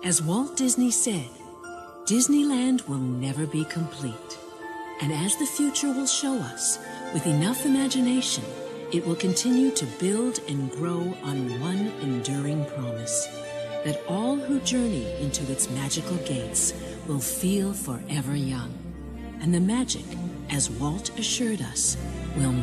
As Walt Disney said, Disneyland will never be complete. And as the future will show us, with enough imagination, it will continue to build and grow on one enduring promise, that all who journey into its magical gates will feel forever young. And the magic, as Walt assured us, will